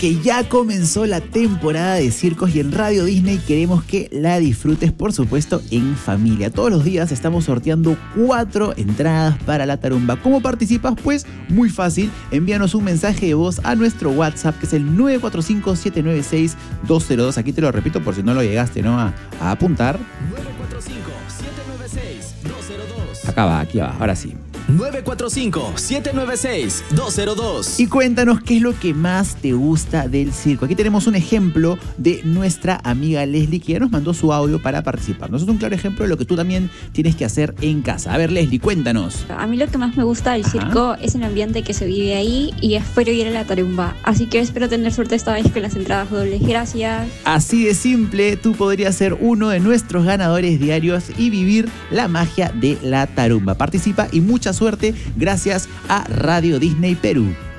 que ya comenzó la temporada de circos y en Radio Disney queremos que la disfrutes, por supuesto, en familia. Todos los días estamos sorteando 4 entradas para la tarumba. ¿Cómo participas? Pues muy fácil. Envíanos un mensaje de voz a nuestro WhatsApp, que es el 945-796-202. Aquí te lo repito por si no lo llegaste, ¿no? a apuntar. 945-796-202. Acá va, aquí abajo, ahora sí. 945-796-202. Y cuéntanos qué es lo que más te gusta del circo. Aquí tenemos un ejemplo de nuestra amiga Leslie, que ya nos mandó su audio para participar. Eso es un claro ejemplo de lo que tú también tienes que hacer en casa. A ver, Leslie, cuéntanos. A mí lo que más me gusta del circo es el ambiente que se vive ahí y espero ir a la tarumba. Así que espero tener suerte esta vez con las entradas dobles. Gracias. Así de simple, tú podrías ser uno de nuestros ganadores diarios y vivir la magia de la tarumba. Participa y mucha suerte gracias a Radio Disney Perú.